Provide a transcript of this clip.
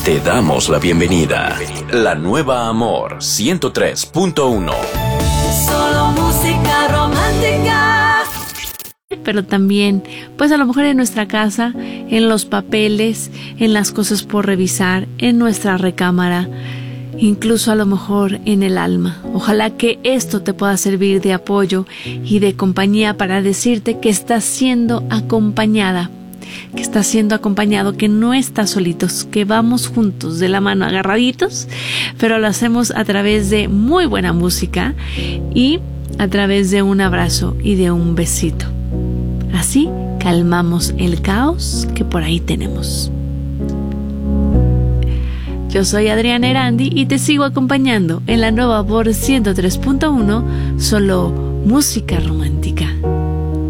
Te damos la bienvenida. La nueva Amor 103.1. Solo música romántica. Pero también, pues a lo mejor en nuestra casa, en los papeles, en las cosas por revisar, en nuestra recámara, incluso a lo mejor en el alma. Ojalá que esto te pueda servir de apoyo y de compañía para decirte que estás siendo acompañada, que estás siendo acompañado, que no estás solitos, que vamos juntos de la mano, agarraditos, pero lo hacemos a través de muy buena música y a través de un abrazo y de un besito. Así calmamos el caos que por ahí tenemos. Yo soy Adriana Erandi y te sigo acompañando en la nueva Amor 103.1, solo música romántica.